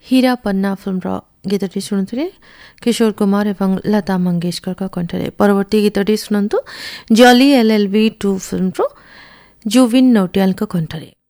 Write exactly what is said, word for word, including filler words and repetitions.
हीरा पन्ना film गीतटी शुणुथिले Kishore Kumar एवं लता मंगेशकर कंठरे। परवर्ती गीतटी शुणु जली L L B to film जुविन Nautiyal कंठरे।